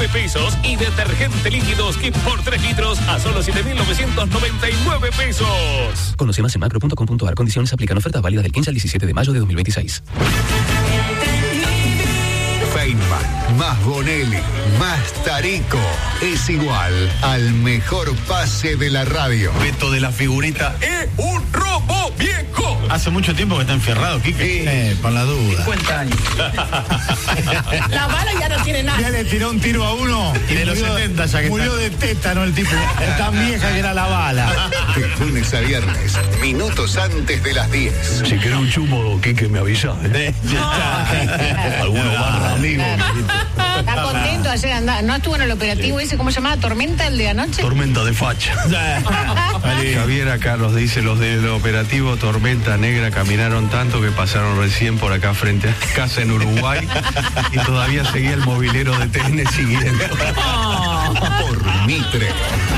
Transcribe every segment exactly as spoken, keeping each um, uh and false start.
nueve pesos y detergente líquidos Kip por tres litros a solo siete mil novecientos noventa y nueve pesos. Conoce más en macro punto com punto a r. Condiciones aplican. Ofertas válidas del quince al diecisiete de mayo de dos mil veintiséis. Feynman, más Bonelli, más Tarico, es igual al mejor pase de la radio. Beto de la figurita. ¡Es un robo viejo! Hace mucho tiempo que está enferrado, Quique. Sí. Eh, por la duda. cincuenta años. La bala ya no tiene nada. Ya le tiró un tiro a uno. Y de los setenta ya que murió está. de tétano el tipo. Es tan vieja que era la bala. De lunes a viernes, minutos antes de las diez. Si querés un chumo, Quique, me avisa. ¿eh? Algunos barra, amigo. Está contento ayer andaba. ¿No estuvo en el operativo ese? ¿Cómo se llamaba? ¿Tormenta el de anoche? Tormenta de facha. Javier acá nos dice, los del operativo Tormenta Negra caminaron tanto que pasaron recién por acá frente a casa en Uruguay y todavía seguía el movilero de T N siguiendo. Por Mitre.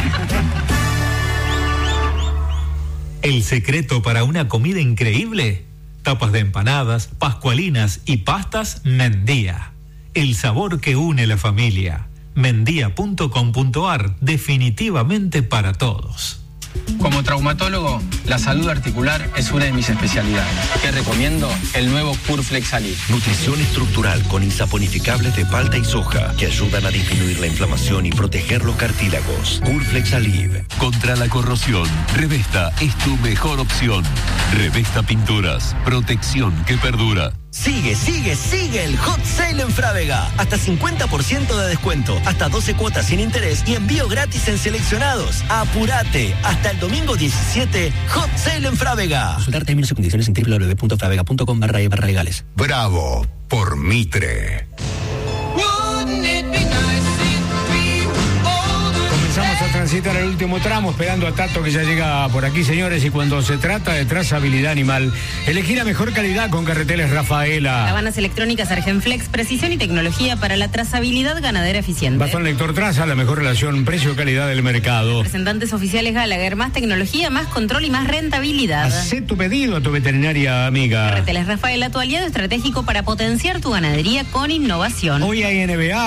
El secreto para una comida increíble: tapas de empanadas, pascualinas y pastas Mendía. El sabor que une la familia. Mendía punto com punto a r, definitivamente para todos. Como traumatólogo, la salud articular es una de mis especialidades. Te recomiendo el nuevo Curflex Alib. Nutrición estructural con insaponificables de palta y soja que ayudan a disminuir la inflamación y proteger los cartílagos. Curflex Alib. Contra la corrosión, Revesta es tu mejor opción. Revesta Pinturas, protección que perdura. Sigue, sigue, sigue el Hot Sale en Frávega. Hasta cincuenta por ciento de descuento, hasta doce cuotas sin interés y envío gratis en seleccionados. ¡Apurate! Hasta el domingo diecisiete, Hot Sale en Frávega. Consultar términos y condiciones en doble u doble u doble u punto frávega punto com barra e barra legales. Bravo por Mitre. Comenzamos a transitar el último tramo, esperando a Tato que ya llega por aquí, señores. Y cuando se trata de trazabilidad animal, elegí la mejor calidad con Carreteles Rafaela. Cabanas electrónicas Argenflex, precisión y tecnología para la trazabilidad ganadera eficiente. Bastón lector traza, la mejor relación precio-calidad del mercado. Representantes oficiales Gallagher, más tecnología, más control y más rentabilidad. Hacé tu pedido a tu veterinaria amiga. Carreteles Rafaela, tu aliado estratégico para potenciar tu ganadería con innovación. Hoy hay N B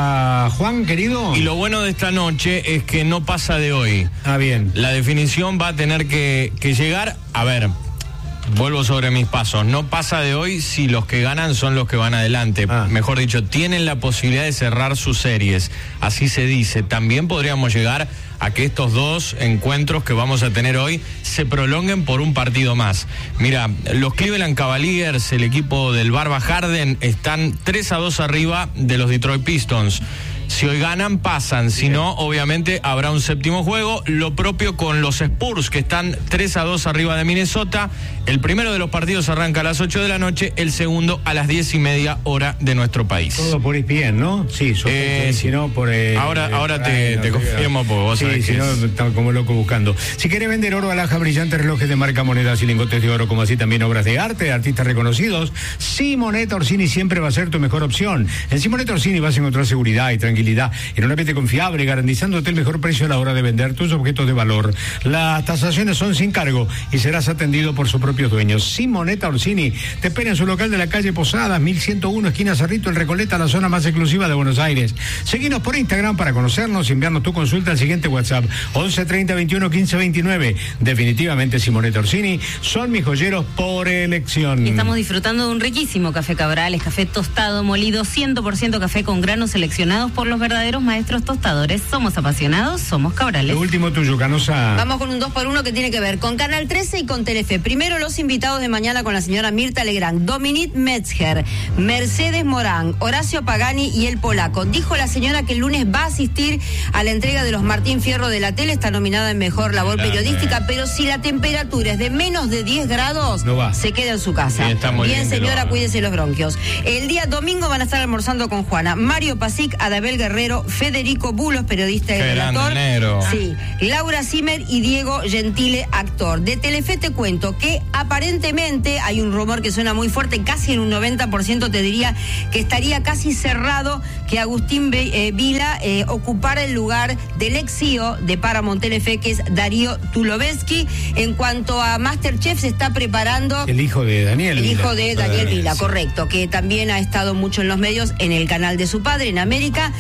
A, Juan, querido. Y lo bueno de esta noche es que no pasa de hoy. Ah, bien. La definición va a tener que, que llegar, a ver, vuelvo sobre mis pasos, no pasa de hoy si los que ganan son los que van adelante. Ah. Mejor dicho, tienen la posibilidad de cerrar sus series, así se dice. También podríamos llegar a que estos dos encuentros que vamos a tener hoy se prolonguen por un partido más. Mira, los Cleveland Cavaliers, el equipo del Barba Harden, están tres a dos arriba de los Detroit Pistons. Si hoy ganan, pasan. Si no, obviamente habrá un séptimo juego. Lo propio con los Spurs, que están tres a dos arriba de Minnesota. El primero de los partidos arranca a las ocho de la noche, el segundo a las diez y media hora de nuestro país. Todo por E S P N, ¿no? Sí, eh, si no por... Eh, ahora ahora te, no, te confirmo, porque vos sí, sabés si que no, es... estamos como loco buscando. Si querés vender oro, alhaja, brillantes, relojes de marca, monedas y lingotes de oro, como así también obras de arte de artistas reconocidos, Simonetta Orsini siempre va a ser tu mejor opción. En Simonetta Orsini vas a encontrar seguridad y tranquilidad en un ambiente confiable, garantizándote el mejor precio a la hora de vender tus objetos de valor. Las tasaciones son sin cargo y serás atendido por sus propios dueños. Simonetta Orsini te espera en su local de la calle Posadas, mil ciento uno, esquina Cerrito, en Recoleta, la zona más exclusiva de Buenos Aires. Seguinos por Instagram para conocernos y enviarnos tu consulta al siguiente WhatsApp, once treinta veintiuno quince veintinueve. Definitivamente Simonetta Orsini son mis joyeros por elección. Y estamos disfrutando de un riquísimo café Cabrales, café tostado, molido, cien por ciento café con granos seleccionados por los verdaderos maestros tostadores. Somos apasionados, somos Cabrales. Lo último tuyo, Canosa. Vamos con un dos por uno que tiene que ver con Canal trece y con Telefe. Primero, los invitados de mañana con la señora Mirta Legrand, Dominique Metzger, Mercedes Morán, Horacio Pagani y el Polaco. Dijo la señora que el lunes va a asistir a la entrega de los Martín Fierro de la Tele, está nominada en Mejor Labor Periodística, pero si la temperatura es de menos de diez grados, no va. Se queda en su casa. Sí, está muy bien, bien, señora, pero... cuídese los bronquios. El día domingo van a estar almorzando con Juana, Mario Pasic, Adabel Guerrero, Federico Bulos, periodista y relator. Sí, Laura Zimmer y Diego Gentile, actor. De Telefe te cuento que aparentemente hay un rumor que suena muy fuerte, casi en un noventa por ciento te diría que estaría casi cerrado que Agustín eh, Vila eh, ocupara el lugar del ex C E O de Paramount Telefe, que es Darío Tulovsky. En cuanto a MasterChef, se está preparando... El hijo de Daniel El Vila. hijo de Daniel Vila, correcto, que también ha estado mucho en los medios, en el canal de su padre, en América.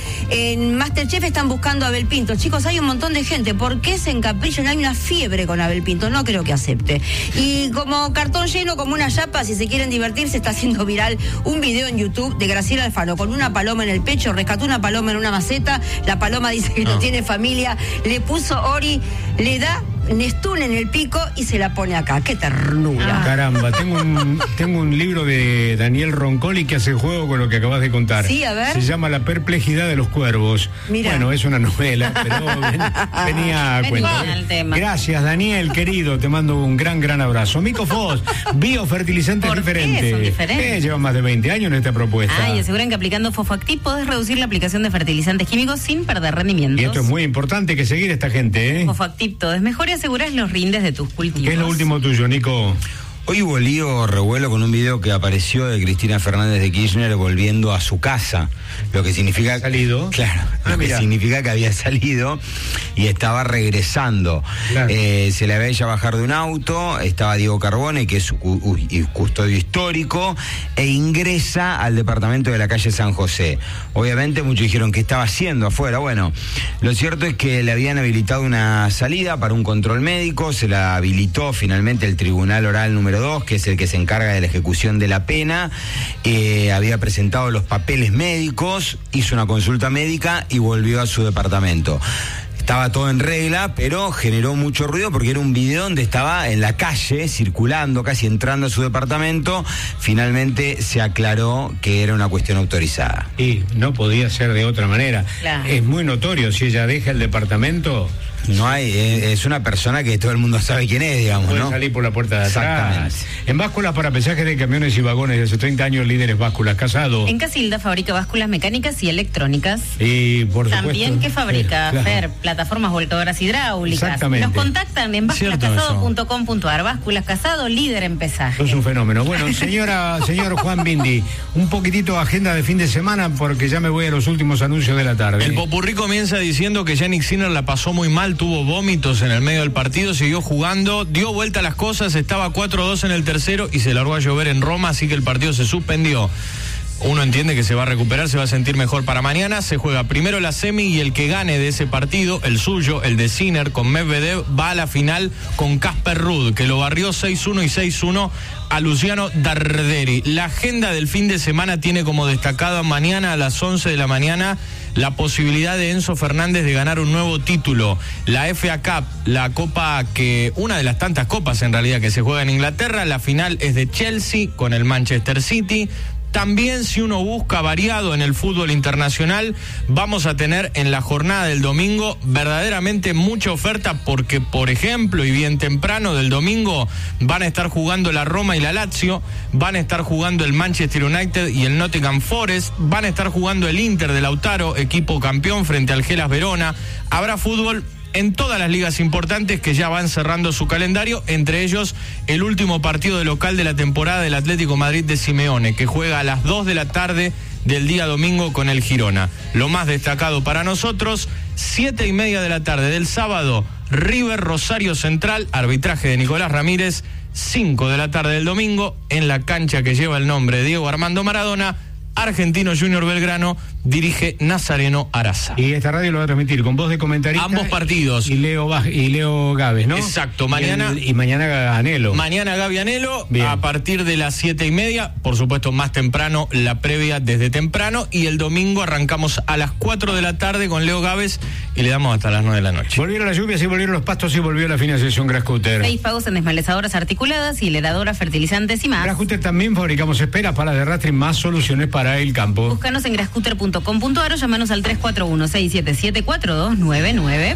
En Masterchef están buscando a Abel Pinto. Chicos, hay un montón de gente. ¿Por qué se encaprichan? Hay una fiebre con Abel Pinto. No creo que acepte. Y como cartón lleno, como una chapa, si se quieren divertir, se está haciendo viral un video en YouTube de Graciela Alfano con una paloma en el pecho. Rescató una paloma en una maceta. La paloma dice que no, no tiene familia. Le puso Ori, le da Nestún en el pico y se la pone acá. ¡Qué ternura! Ah. Caramba, tengo un, tengo un libro de Daniel Roncoli que hace juego con lo que acabas de contar. Sí, a ver. Se llama La perplejidad de los cuervos. Mira. Bueno, es una novela, pero ven, venía a cuento. Gracias, Daniel, querido. Te mando un gran, gran abrazo. Mico Foz, biofertilizantes diferentes. ¿Qué son diferentes? Eh, llevan más de veinte años en esta propuesta. Ah, y aseguran que aplicando Fofactip podés reducir la aplicación de fertilizantes químicos sin perder rendimientos. Y esto es muy importante, que seguir a esta gente, ¿eh? Fofactip todo es mejor y aseguras los rindes de tus cultivos. ¿Qué es lo último tuyo, Nico? Hoy hubo lío revuelo con un video que apareció de Cristina Fernández de Kirchner volviendo a su casa, lo que significa salido. Claro, ah, lo que mira. significa que había salido y estaba regresando. Claro. Eh, se le veía bajar de un auto, estaba Diego Carbone, que es su cu custodio histórico, e ingresa al departamento de la calle San José. Obviamente muchos dijeron que estaba haciendo afuera. Bueno, lo cierto es que le habían habilitado una salida para un control médico, se la habilitó finalmente el Tribunal Oral número dos, que es el que se encarga de la ejecución de la pena. Eh, había presentado los papeles médicos, hizo una consulta médica y volvió a su departamento. Estaba todo en regla, pero generó mucho ruido porque era un video donde estaba en la calle, circulando, casi entrando a su departamento. Finalmente se aclaró que era una cuestión autorizada. Y no podía ser de otra manera. Claro. Es muy notorio, si ella deja el departamento... No hay, es una persona que todo el mundo sabe quién es, digamos, puede ¿no? salir por la puerta de atrás. Exactamente. En básculas para pesaje de camiones y vagones, de hace treinta años, líderes básculas, Casado. En Casilda fabrica básculas mecánicas y electrónicas. Y por También supuesto, que fabrica, eh, claro. Fer, plataformas voltadoras hidráulicas. Exactamente. Nos contactan en básculas casado punto com punto ar. Básculas Casado, líder en pesaje. Es un fenómeno. Bueno, señora, señor Juan Bindi, un poquitito agenda de fin de semana porque ya me voy a los últimos anuncios de la tarde. El popurrí comienza diciendo que Yannick Sinner la pasó muy mal, tuvo vómitos en el medio del partido, siguió jugando, dio vuelta a las cosas, estaba cuatro dos en el tercero y se largó a llover en Roma, así que el partido se suspendió. Uno entiende que se va a recuperar, se va a sentir mejor para mañana. Se juega primero la semi y el que gane de ese partido, el suyo, el de Sinner con Medvedev, va a la final con Casper Ruud, que lo barrió seis uno y seis uno a Luciano Darderi. La agenda del fin de semana tiene como destacada mañana a las once de la mañana la posibilidad de Enzo Fernández de ganar un nuevo título. La F A Cup, la copa que, una de las tantas copas en realidad que se juega en Inglaterra, la final es de Chelsea con el Manchester City. También, si uno busca variado en el fútbol internacional, vamos a tener en la jornada del domingo verdaderamente mucha oferta porque, por ejemplo, y bien temprano del domingo, van a estar jugando la Roma y la Lazio, van a estar jugando el Manchester United y el Nottingham Forest, van a estar jugando el Inter de Lautaro, equipo campeón frente al Hellas Verona. Habrá fútbol en todas las ligas importantes que ya van cerrando su calendario, entre ellos el último partido de local de la temporada del Atlético Madrid de Simeone, que juega a las dos de la tarde del día domingo con el Girona. Lo más destacado para nosotros, siete y media de la tarde del sábado, River Rosario Central, arbitraje de Nicolás Ramírez, cinco de la tarde del domingo, en la cancha que lleva el nombre de Diego Armando Maradona, Argentino Junior Belgrano, dirige Nazareno Araza. Y esta radio lo va a transmitir con voz de comentarista. Ambos partidos. Y Leo, Baj y Leo Gávez, ¿no? Exacto, mañana. Y, el, y mañana Anelo. Mañana Gaby Anelo, a partir de las siete y media, por supuesto más temprano, la previa desde temprano, y el domingo arrancamos a las cuatro de la tarde con Leo Gávez y le damos hasta las nueve de la noche. Volvieron las lluvias y volvieron los pastos y volvió la financiación Grascutter. Seis pagos en desmalezadoras articuladas, hileradoras, fertilizantes y más. Grascutter también fabricamos esperas para de arrastre y más soluciones para el campo. Búscanos en grascutter punto com punto ar o llamanos al tres cuatro uno, seis siete siete, cuatro dos nueve nueve.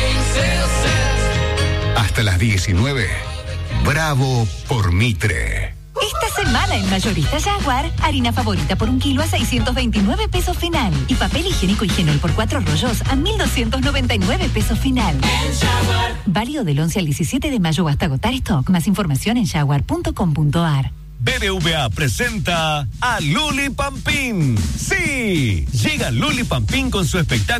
Hasta las diecinueve. Bravo por Mitre. Esta semana en Mayorista Jaguar, harina favorita por un kilo a seiscientos veintinueve pesos final. Y papel higiénico Higienol por cuatro rollos a mil doscientos noventa y nueve pesos final. Válido del once al diecisiete de mayo hasta agotar stock. Más información en jaguar punto com punto ar. B B V A presenta a Luli Pampín. Sí, llega Luli Pampín con su espectáculo